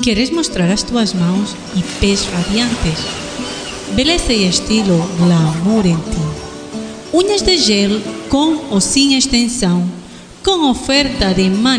Queres mostrar as tuas mãos e pés radiantes? Beleza e estilo glamour em ti. Unhas de gel com ou sem extensão, com oferta de